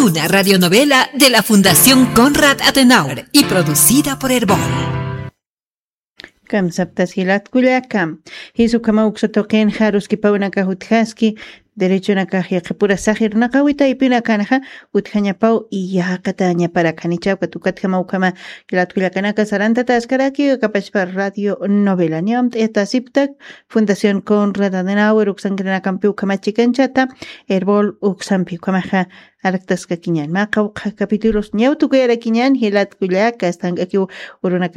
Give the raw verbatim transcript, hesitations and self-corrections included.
Una radionovela de la Fundación Konrad Adenauer y producida por Herbol. Kam saptashilat kuliakam. Hisu kama uksotoken haruski paunaka huthaski. Derecho nakaji pura sahir nakawita ipina kanaja uthaña pau y ya kataña para kanichau katukat kama ukama kilat kuliakanaka saranta taskaraki kapashpar radio novela niam esta siptak Fundación Konrad Adenauer uksangrana kampi ukama chikanchata Herbol uksampi ukamaja araktas kakinyan makau capítulos nyautu kuyara kinyan hilat kuliaka están aquí uruna